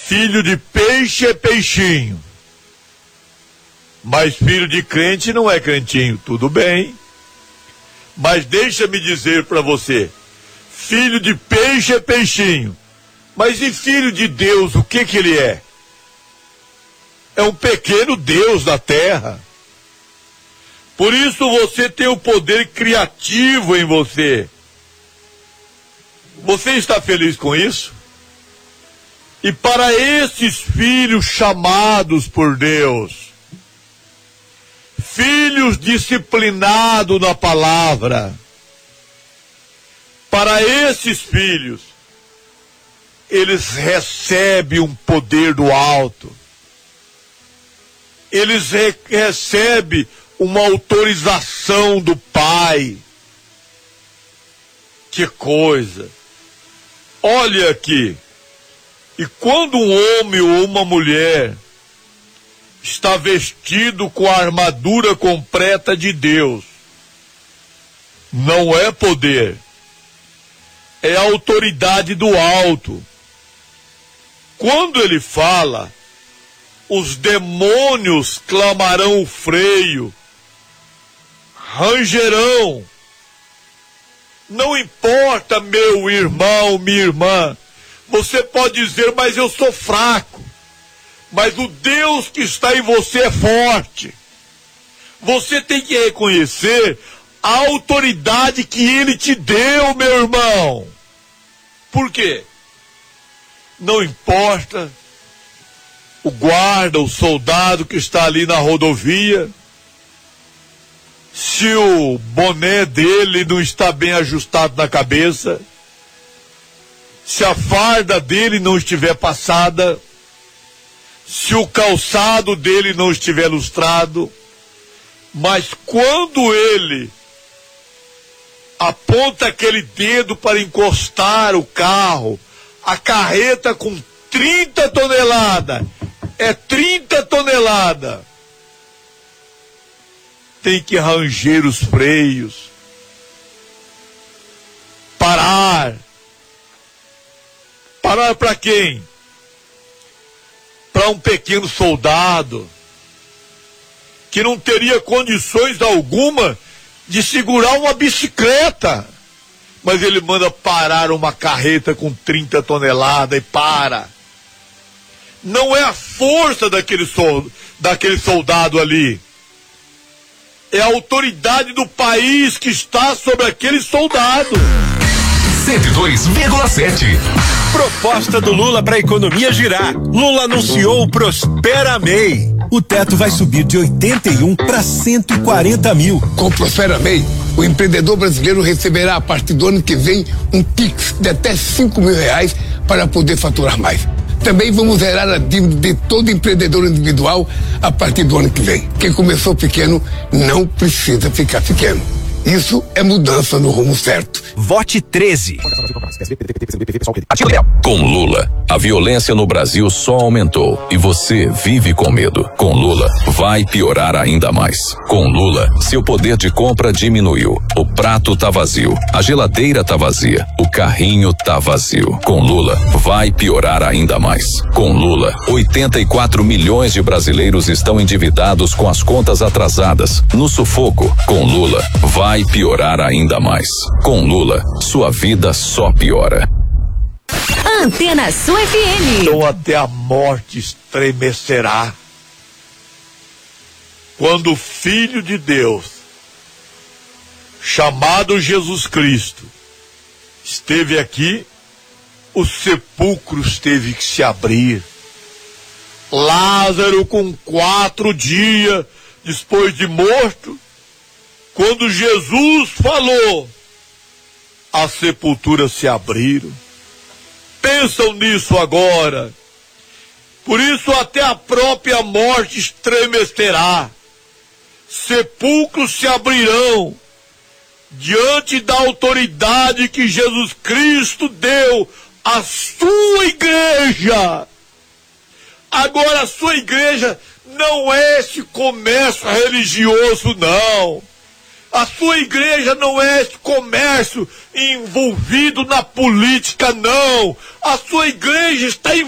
filho de peixe é peixinho, mas filho de crente não é crentinho. Tudo bem, mas deixa-me dizer para você, filho de peixe é peixinho, mas e filho de Deus, o que ele é? É um pequeno Deus da terra. Por isso você tem o poder criativo em você. Você está feliz com isso? E para esses filhos chamados por Deus, filhos disciplinados na palavra, para esses filhos, eles recebem um poder do alto. Eles recebem uma autorização do Pai. Que coisa! Olha aqui. E quando um homem ou uma mulher está vestido com a armadura completa de Deus, não é poder, é a autoridade do alto. Quando ele fala, os demônios clamarão o freio, rangerão. Não importa, meu irmão, minha irmã, você pode dizer, mas eu sou fraco. Mas o Deus que está em você é forte. Você tem que reconhecer a autoridade que Ele te deu, meu irmão. Por quê? Não importa o guarda, o soldado que está ali na rodovia, se o boné dele não está bem ajustado na cabeça, se a farda dele não estiver passada, se o calçado dele não estiver lustrado, mas quando ele aponta aquele dedo para encostar o carro, a carreta com 30 toneladas, é 30 toneladas, tem que ranger os freios, parar. Parar para quem? Para um pequeno soldado que não teria condições alguma de segurar uma bicicleta, mas ele manda parar uma carreta com 30 toneladas e para. Não é a força daquele soldado ali, é a autoridade do país que está sobre aquele soldado. 102,7. Proposta do Lula para a economia girar. Lula anunciou o Prospera MEI. O teto vai subir de 81 para 140 mil. Com o Prospera MEI, o empreendedor brasileiro receberá a partir do ano que vem um Pix de até R$5.000 para poder faturar mais. Também vamos zerar a dívida de todo empreendedor individual a partir do ano que vem. Quem começou pequeno não precisa ficar pequeno. Isso é mudança no rumo certo. Vote 13. Com Lula, a violência no Brasil só aumentou e você vive com medo. Com Lula, vai piorar ainda mais. Com Lula, seu poder de compra diminuiu. O prato tá vazio, a geladeira tá vazia, o carrinho tá vazio. Com Lula, vai piorar ainda mais. Com Lula, 84 milhões de brasileiros estão endividados com as contas atrasadas, no sufoco. Com Lula, vai piorar ainda mais. Com Lula, sua vida só piora. Antena Sul FM. Então até a morte estremecerá. Quando o Filho de Deus, chamado Jesus Cristo, esteve aqui, os sepulcros teve que se abrir. Lázaro, com 4 dias depois de morto, quando Jesus falou, as sepulturas se abriram. Pensam nisso agora. Por isso até a própria morte estremecerá. Sepulcros se abrirão diante da autoridade que Jesus Cristo deu à sua igreja. Agora a sua igreja não é esse comércio religioso, não. A sua igreja não é esse comércio envolvido na política, não. A sua igreja está